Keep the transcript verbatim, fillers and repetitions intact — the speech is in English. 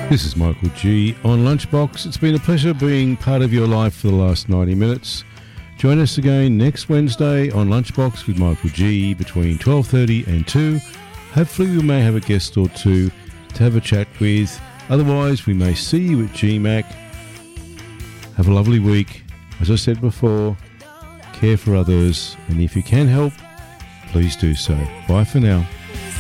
This is Michael G on Lunchbox. It's been a pleasure being part of your life for the last ninety minutes. Join us again next Wednesday on Lunchbox with Michael G between twelve thirty and two. Hopefully we may have a guest or two to have a chat with. Otherwise, we may see you at G MAC. Have a lovely week. As I said before, care for others, and if you can help, please do so. Bye for now.